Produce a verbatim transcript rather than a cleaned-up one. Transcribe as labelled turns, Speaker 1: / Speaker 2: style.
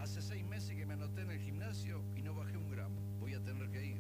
Speaker 1: Hace seis meses que me anoté en el gimnasio y no bajé un gramo. Voy a tener que ir.